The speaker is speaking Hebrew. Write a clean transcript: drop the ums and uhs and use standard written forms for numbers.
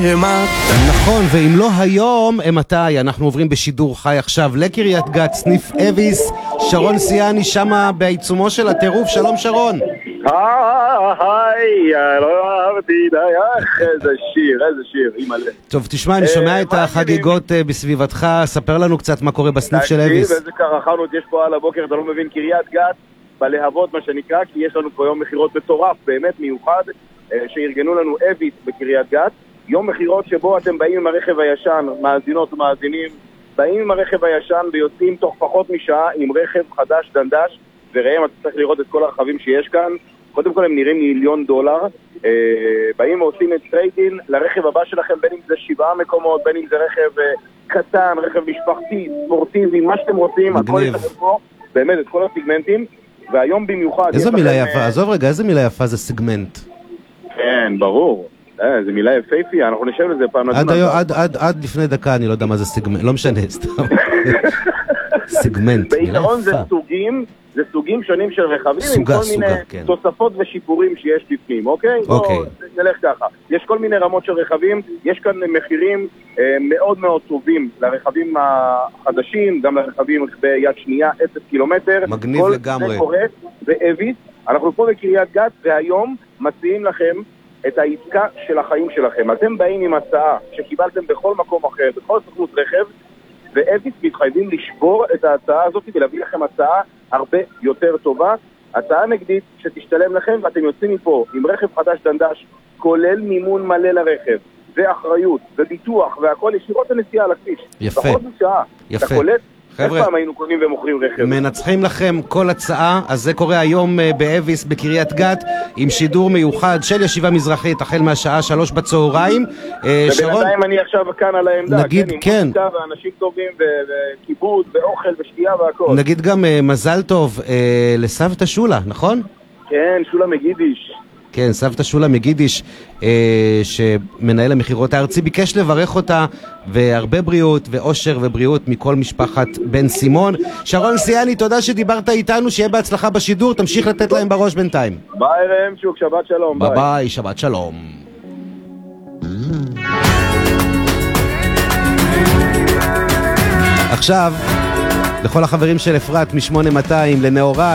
למטה. נכון, ואם לא היום, מתי? אנחנו עוברים בשידור חי עכשיו לקריית גת, סניף אביס. שרון סיאני שמה בעיצומו של הטירוף. שלום שרון. היי, לא אהבתי דייך, איזה שיר, אימא'לה. טוב, תשמע, אני שומע את החגיגות בסביבתך, ספר לנו קצת מה קורה בסניף של אביס. איזה קרחנות יש פה על הבוקר, אתה לא מבין, קריית גת בלהבות מה שנקרא, כי יש לנו פה יום מחירות מטורף, באמת מיוחד, שארגנו לנו אביס בקריית גת. יום מחירות שבו אתם באים עם הרכב הישן, מאזינות ומאזינים, באים עם הרכב הישן ויוצאים תוך פחות משעה עם רכב חדש דנדש, וראם, אתה צריך לראות את כל הרכבים שיש כאן. קודם כל הם נראים $1,000,000, באים ועושים את טרייד-אין לרכב הבא שלכם, בין אם זה 7 מקומות, בין אם זה רכב קטן, רכב משפחתי, ספורטיבי, מה שאתם רוצים, הכל יש לכם פה, באמת, את כל הסיגמנטים, והיום במיוחד... איזו מילה יפה, עזוב רגע, איזה מילה יפה זה סיגמנט? כן, ברור, זה מילה יפהפייה, אנחנו נשב לזה פעם נדון. עד לפני דקה אני לא יודע מה זה סיגמנט, לא משנה, סתם. סיגמנט, מילה יפה. בעיקרון זה סוגים שונים של רכבים עם כל מיני תוספות ושיפורים שיש בפנים, אוקיי? אוקיי. נלך ככה. יש כל מיני רמות של רכבים, יש כאן מחירים מאוד מאוד טובים לרכבים החדשים, גם לרכבים ביד שנייה, 0 קילומטר. מגניב לגמרי. כל זה קורה באביס. אנחנו פה בקריית גת, והיום מציעים לכם את העסקה של החיים שלכם. אתם באים עם הצעה שקיבלתם בכל מקום אחר, בכל סוכנות רכב, ואביס מתחייבים לשבור את ההצעה הזאת ולהביא לכם הצעה הרבה יותר טובה, הצעה נגדית שתשתלם לכם, ואתם יוצאים מפה עם רכב חדש דנדש, כולל מימון מלא לרכב, ואחריות, וביטוח, והכל ישירות הנסיעה על הכביש. יפה. פחות משעה. יפה. אתה קולט? חבר'ה, איך פעם היינו קונים ומוכרים רכב? מנצחים לכם כל הצעה, אז זה קורה היום באביס בקריית גת, עם שידור מיוחד של ישיבה מזרחית, החל מהשעה 3 בצהריים. ובינתיים אני עכשיו כאן על העמדה, נגיד, כן. עם מוזיקה ואנשים טובים, וכיבוד, ואוכל, ושתייה והכל. נגיד גם מזל טוב לסבתא שולה, נכון? כן, שולה מגידיש. כן, סבתא שולה מגידיש, שמנהל המחירות הארצי, ביקש לברך אותה, והרבה בריאות ואושר ובריאות מכל משפחת בן סימון. שרון סיאני, תודה שדיברת איתנו, שיהיה בהצלחה בשידור, תמשיך לתת להם בראש בינתיים. ביי רמשוק, שבת שלום. ביי ביי, שבת שלום. עכשיו, לכל החברים של אפרת מ-8200 לנאורה,